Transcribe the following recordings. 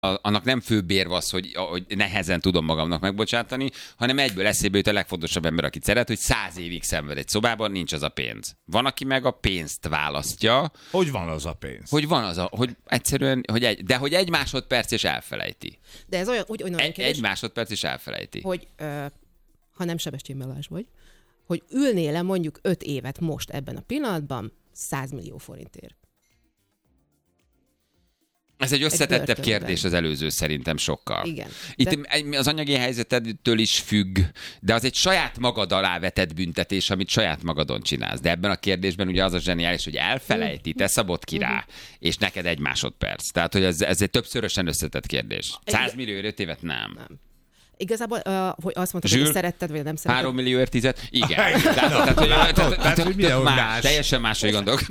annak nem főbb érv az, hogy nehezen tudom magamnak megbocsátani, hanem egyből eszébe jut a legfontosabb ember, akit szeret, hogy 100 évig szenved egy szobában, nincs az a pénz. Van, aki meg a pénzt választja. Hogy van az a pénz? Hogy van az hogy egyszerűen, de hogy egy másodperc és elfelejti. De ez olyan kérdés, egy másodperc és elfelejti. Hogy ha nem Sebestyén Balázs vagy, hogy ülnél-e mondjuk 5 évet most ebben a pillanatban 100 millió forintért. Ez egy összetettebb kérdés az előző szerintem sokkal. Igen. Itt az anyagi helyzetedtől is függ, de az egy saját magad alá vetett büntetés, amit saját magadon csinálsz. De ebben a kérdésben ugye az a zseniális, hogy elfelejti, te szabod ki rá, és neked egy másodperc. Tehát, hogy ez egy többszörösen összetett kérdés. 100 millió 5 évet nem. Igazából, hogy azt mondtad, hogy szeretted, vagy nem szeretted. 3 millió 10? Igen. Tehát, más, teljesen máshogy gondolok.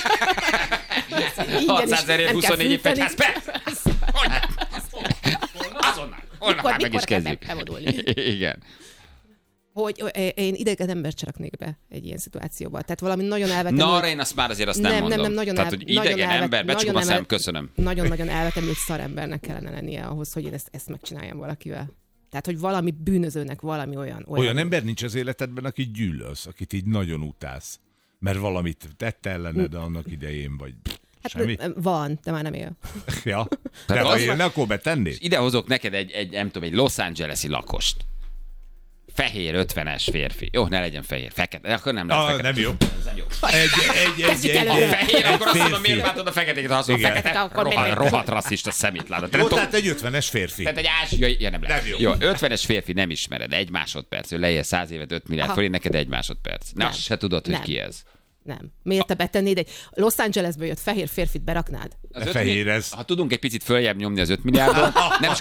600 000 24 év fegyház, persze! Azonnal! Holnap már meg is kezdjük. Igen. Hogy én idegen embert se raknék be egy ilyen szituációba. Tehát valami nagyon elvetemült... Na, arra én azt nem mondom. Nem, nagyon tehát, hogy idegen ember, becsukom a szem, köszönöm. Nagyon-nagyon elvetemült szarembernek kellene lennie ahhoz, hogy én ezt megcsináljam valakivel. Tehát, hogy valami bűnözőnek, valami olyan... Olyan ember nincs az életedben, akit gyűlölsz, akit így nagyon utálsz. Mert valamit tett ellened annak idején, vagy semmi? Van, de már nem él. Ja, de ha élne, akkor betennéd? Ide hozok neked egy Los Angeles-i lakost. Fehér 50-es férfi. Jó, ne legyen fehér. Fekete. Akkor nem lehet fekete. Nem jó. Egy fehér, akkor azt mondom, miért váltod a feketéket, ha azt mondom, fekete, akkor rohadt rasszista szemétláda. Jó, tehát egy 50-es férfi. Tehát egy ázsiai, nem lehet. Jó, 50-es férfi nem ismered. Egy másodperc. Ő leél 100 évet, 5 milliárd forint, neked egy másodperc. Na, azt se tudod, hogy ki ez. Nem. Miért te betennéd egy Los Angelesből jött fehér férfit beraknád? Fehér ez. Ha tudunk egy picit följebb nyomni az 5 milliárdot,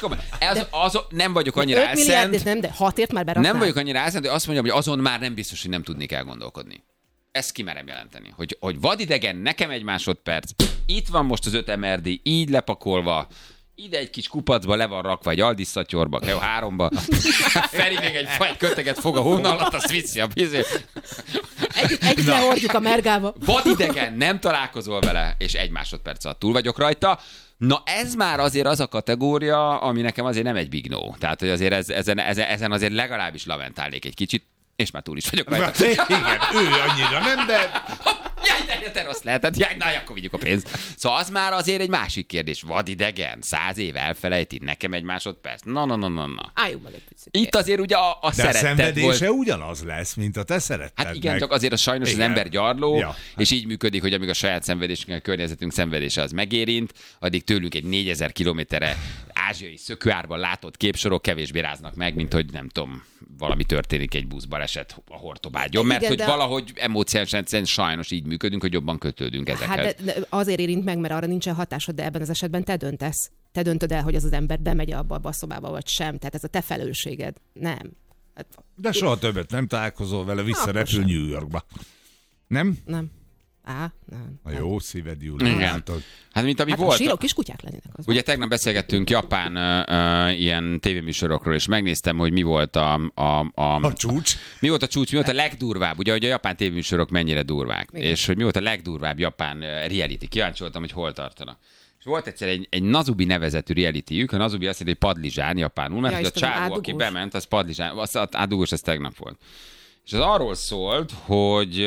nem vagyok annyira 5 milliárd, nem, de 6-ért már beraknád. Nem vagyok annyira elszent, de azt mondjam, hogy azon már nem biztos, hogy nem tudnék elgondolkodni. Ezt kimerem jelenteni. Hogy vadidegen, nekem egy másodperc, itt van most az 5 MRD, így lepakolva, ide egy kis kupacba le van rakva, egy Aldis szatyorba, jó, 3-ba. Feri még egy köteget fog a hóna alatt, azt viszi a bizét. Együtt lehordjuk a mergába. Vadidegen, nem találkozol vele, és egy másodperc alatt túl vagyok rajta. Na ez már azért az a kategória, ami nekem azért nem egy big no. Tehát, hogy azért ezen azért legalábbis lamentálnék egy kicsit, és már túl is vagyok rajta. Igen, ő annyira nem, de... Jaj, de te rossz lehetett, jaj, na, akkor vigyük a pénzt. Szóval az már azért egy másik kérdés. Vadidegen, 100 év elfelejti, nekem egy másodperc. Na. Álljunk meg egy picit. Itt azért ugye a szeretted szenvedése volt. ugyanaz lesz, mint a te szeretted. Hát igen, meg. csak azért sajnos az ember gyarló, ja. És így működik, hogy amíg a saját szenvedésünk, a környezetünk szenvedése az megérint, addig tőlünk egy 4000 kilométerre ázsiai szökőárban látott képsorok kevésbé ráznak meg, mint hogy nem tudom, valami történik egy buszbaleset a Hortobágyon, mert igen, hogy valahogy emóciálisan sajnos így működünk, hogy jobban kötődünk ezekhez. Hát de azért érint meg, mert arra nincsen hatásod, de ebben az esetben te döntesz. Te döntöd el, hogy az ember bemegy abba a szobába, vagy sem. Tehát ez a te felelősséged. Nem. Hát... De soha többet nem találkozol vele, visszarepül New Yorkba. Nem? Nem. Nem. A jó szíved, Júlia. Igen. Hát mint ami volt. Síró kis kutyák lennének. Ugye tegnap beszélgettünk japán ilyen tévéműsorokról, és megnéztem, hogy mi volt a csúcs. Mi volt a csúcs, mi volt a legdurvább, ugye, hogy a japán tévéműsorok mennyire durvák, igen. És hogy mi volt a legdurvább japán reality. Kíváncsi voltam, hogy hol tartanak. És volt egyszer egy Nazubi nevezetű reality-jük, a Nazubi azt jelenti, hogy padlizsán japánul, mert a csávó, aki bement, az padlizsán, az átdugós, az tegnap volt. És az arról szólt, hogy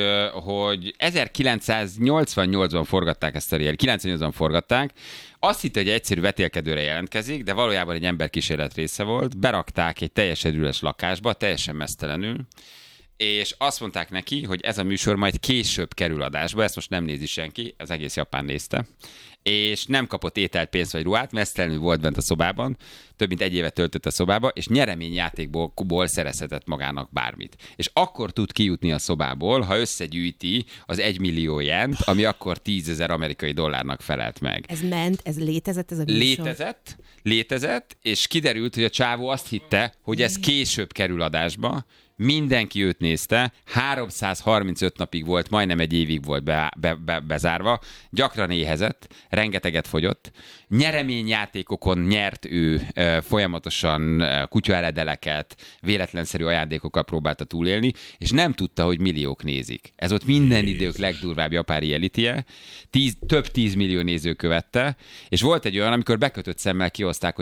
1988-ban forgatták ezt a reality, 98-ban forgatták, azt hitte, hogy egyszerű vetélkedőre jelentkezik, de valójában egy emberkísérlet része volt, berakták egy teljesen üres lakásba, teljesen meztelenül, és azt mondták neki, hogy ez a műsor majd később kerül adásba, ezt most nem nézi senki, az egész Japán nézte, és nem kapott ételt, pénzt vagy ruhát, meztelenül volt bent a szobában, több mint 1 évet töltött a szobába, és nyereményjátékból szerezhetett magának bármit. És akkor tud kijutni a szobából, ha összegyűjti az 1 millió jent, ami akkor 10 000 amerikai dollárnak felelt meg. Ez ment, ez létezett ez a műsor? Létezett, és kiderült, hogy a csávó azt hitte, hogy ez később kerül adásba, mindenki őt nézte, 335 napig volt, majdnem egy évig volt bezárva, gyakran éhezett, rengeteget fogyott, nyereményjátékokon nyert ő folyamatosan kutyaeledeleket, véletlenszerű ajándékokkal próbálta túlélni, és nem tudta, hogy milliók nézik. Ez ott minden idők legdurvább japán reality-je, több 10 millió néző követte, és volt egy olyan, amikor bekötött szemmel kihozták,